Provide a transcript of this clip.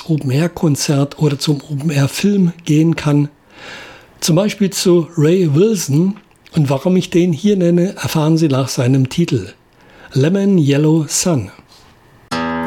ins Open-Air-Konzert oder zum Open-Air-Film gehen kann. Zum Beispiel zu Ray Wilson. Und warum ich den hier nenne, erfahren Sie nach seinem Titel. Lemon Yellow Sun.